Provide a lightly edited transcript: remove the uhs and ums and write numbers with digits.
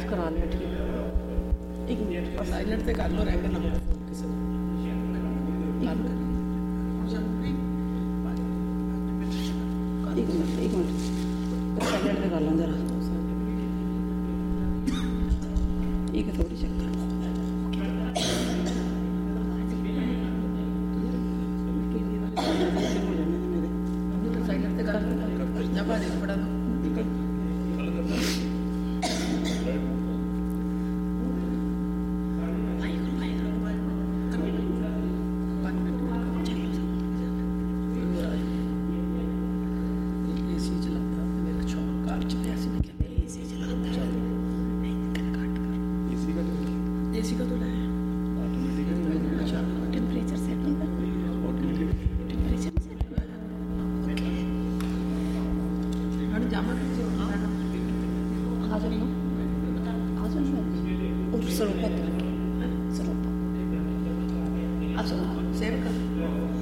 ਕਰਾ ਲਿਆ ਠੀਕ। ਇੱਕ ਮਿੰਟ ਬਸ ਸਾਈਲੈਂਟ ਤੇ ਕਰ ਲਓ, ਰਹਿ ਕੇ ਨਾ ਫੋਨ ਕਿਸੇ ਨੂੰ ਇੱਕ ਮਿੰਟ ਸਾਈਲੈਂਟ ਤੇ ਕਰ ਲਾਂ ਜਰਾ। ਇੱਕ ਥੋੜੀ ਚੱਕਰ Absolutely. Cerca.